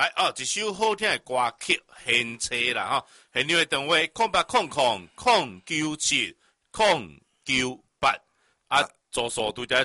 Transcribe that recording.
来哦，一首好听的歌曲，现车啦哈，现场的电话0800097098啊，住宿拄则